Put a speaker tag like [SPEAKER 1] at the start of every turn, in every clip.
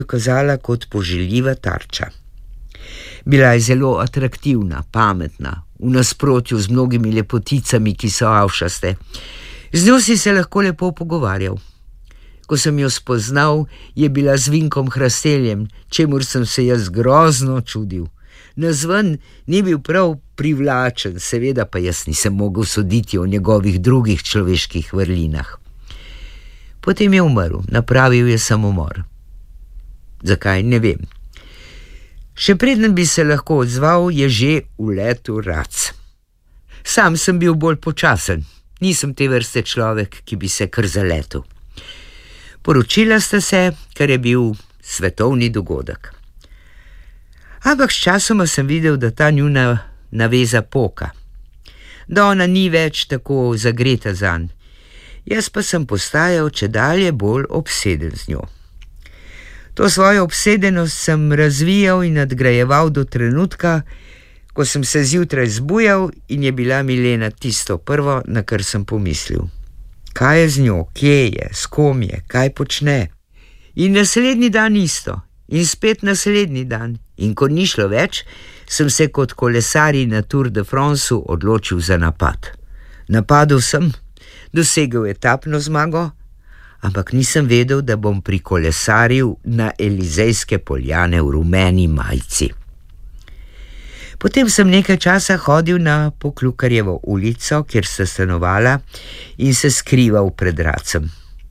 [SPEAKER 1] kazala kot poželjiva tarča. Bila je zelo atraktivna, pametna, v nasprotju z mnogimi lepoticami, ki so avšaste. Z njo si se lahko lepo pogovarjal. Ko sem jo spoznal, je bila z Vinkom Hrasteljem, čemur sem se jaz grozno čudil. Nazven ni bil prav privlačen, seveda pa jaz nisem mogel soditi o njegovih drugih človeških vrlinah. Potem je umrl, napravil je samomor. Zakaj, ne vem. Še preden bi se lahko odzval, je že uletel rac. Sam sem bil bolj počasen, nisem te vrste človek, ki bi se kar zaletel. Poročila sta se, kar je bil svetovni dogodek. Ampak sčasoma sem videl, da ta njuna naveza poka, da ona ni več tako zagreta zanj. Jaz pa sem postajal čedalje bolj obseden z njo. To svojo obsedenost sem razvijal in nadgrajeval do trenutka, ko sem se zjutraj zbujal in je bila Milena tisto prvo, na kar sem pomislil. Kaj je z njo, kje je, s kom je, kaj počne? In naslednji dan isto, in spet naslednji dan. In ko ni šlo več, sem se kot kolesarji na Tour de France odločil za napad. Napadel sem, dosegel etapno zmago, ampak nisem vedel, da bom prikolesaril na Elizejske poljane v rumeni majici. Potem sem nekaj časa hodil na Poklukarjevo ulico, kjer sta stanovala, in se skrival pred racem.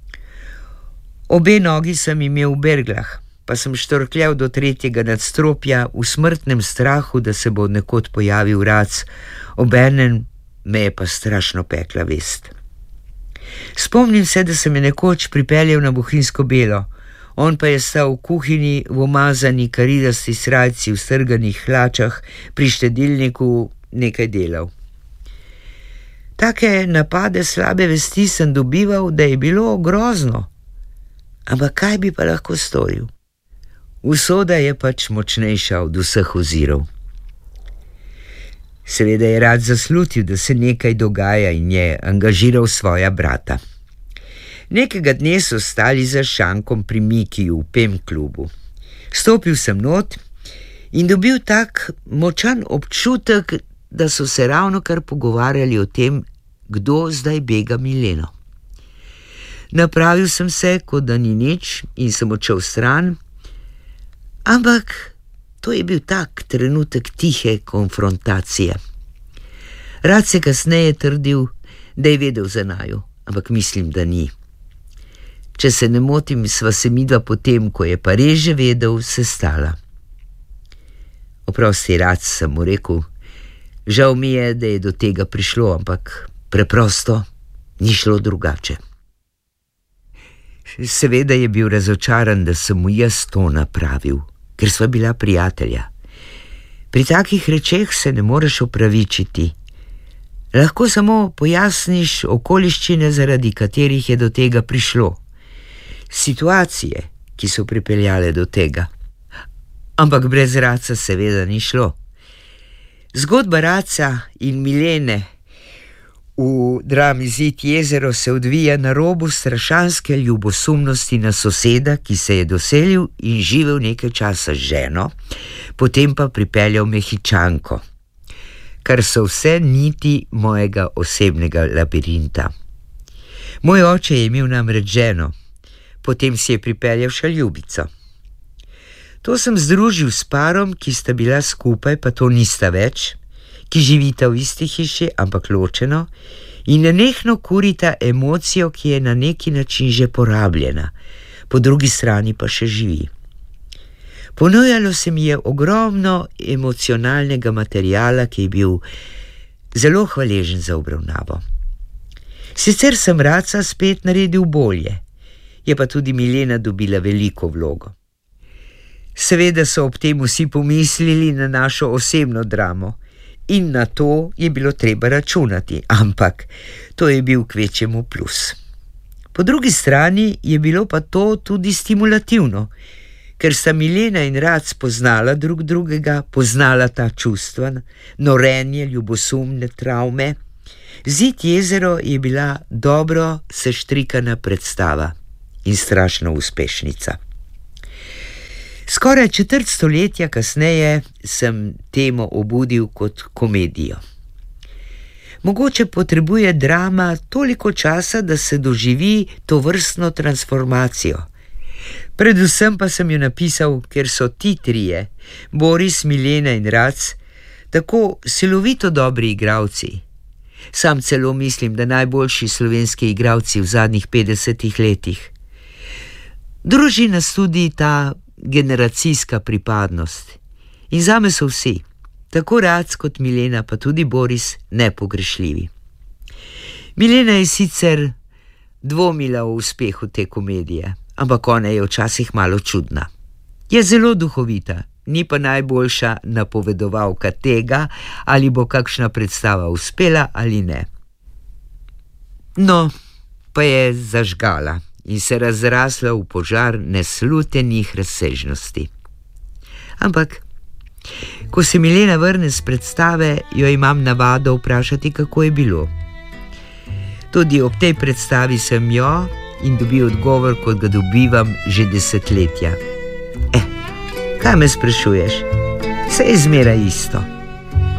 [SPEAKER 1] Obe nogi sem imel v berglah, pa sem štorkljal do 3. nadstropja v smrtnem strahu, da se bo nekod pojavil rac, obenem me je pa strašno pekla vest. Spomnim se, da sem je nekoč pripeljal na Bohinjsko Belo, on pa je stal v kuhinji v umazani karidasti srajci v strganih hlačah, pri štedilniku nekaj delal. Take napade slabe vesti sem dobival, da je bilo grozno. Ampak kaj bi pa lahko storil? Usoda je pač močnejša od vseh ozirov. Seveda je rad zaslutil, da se nekaj dogaja, in je angažiral svoja brata. Nekega dne so stali za šankom pri Mikiju v PEM klubu. Stopil sem not in dobil tak močan občutek, da so se ravnokar pogovarjali o tem, kdo zdaj bega Mileno. Napravil sem se, kot da ni nič, in sem odšel stran, ampak to je bil tak trenutek tihe konfrontacije. Rad se kasneje trdil, da je vedel za naju, ampak mislim, da ni. Če se ne motim, sva se midva potem, ko je pa res že vedel, sestala. Oprosti, Rac, sem mu rekel, žal mi je, da je do tega prišlo, ampak preprosto ni šlo drugače. Seveda je bil razočaran, da sem mu jaz to napravil, ker sva bila prijatelja. Pri takih rečeh se ne moreš opravičiti. Lahko samo pojasniš okoliščine, zaradi katerih je do tega prišlo. Situacije, ki so pripeljale do tega. Ampak brez Raca seveda ni šlo. Zgodba Raca in Milene v drami Zid jezero se odvija na robu strašanske ljubosumnosti na soseda, ki se je doselil in živel nekaj časa z ženo, potem pa pripeljal Mehičanko, kar so vse niti mojega osebnega labirinta. Moj oče je imel namreč ženo, potem si je pripeljal še ljubico. To sem združil s parom, ki sta bila skupaj, pa to nista več, ki živita v isti hiši, ampak ločeno, in nenehno kurita emocijo, ki je na neki način že porabljena, po drugi strani pa še živi. Ponujalo se mi je ogromno emocionalnega materiala, ki je bil zelo hvaležen za obravnavo. Sicer sem Raca spet naredil bolje, je pa tudi Milena dobila veliko vlogo. Seveda so ob tem vsi pomislili na našo osebno dramo in na to je bilo treba računati, ampak to je bil kvečjemu plus. Po drugi strani je bilo pa to tudi stimulativno, ker sta Milena in Rac poznala drug drugega, poznala ta čustva, norenje, ljubosumne travme. Zid jezero je bila dobro seštrikana predstava in strašna uspešnica. Skoraj četrt stoletja kasneje sem temo obudil kot komedijo. Mogoče potrebuje drama toliko časa, da se doživi tovrstno transformacijo. Predvsem pa sem jo napisal, ker so ti trije, Boris, Milena in Rac, tako silovito dobri igralci. Sam celo mislim, da najboljši slovenski igralci v zadnjih 50 letih. Druži nas tudi ta generacijska pripadnost. In zame so vsi, tako Rac kot Milena, pa tudi Boris, nepogrešljivi. Milena je sicer dvomila o uspehu te komedije, ampak ona je včasih malo čudna. Je zelo duhovita, ni pa najboljša napovedovalka tega, ali bo kakšna predstava uspela ali ne. No, pa je zažgala in se razrasla v požar neslutenih razsežnosti. Ampak, ko se Milena vrne s predstave, jo imam navado vprašati, kako je bilo. Tudi ob tej predstavi sem jo in dobil odgovor, kot ga dobivam že desetletja. Kaj me sprašuješ? Saj je zmeraj isto.